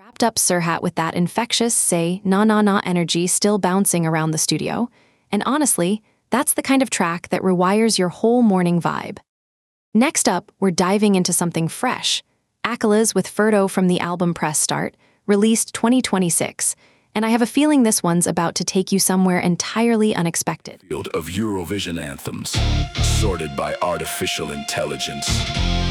Wrapped up Serhat with that infectious, say, na na na energy still bouncing around the studio. And honestly, that's the kind of track that rewires your whole morning vibe. Next up, we're diving into something fresh. Akalas with Ferdo from the album Press Start, released 2026. And I have a feeling this one's about to take you somewhere entirely unexpected. Field of Eurovision anthems, sorted by artificial intelligence.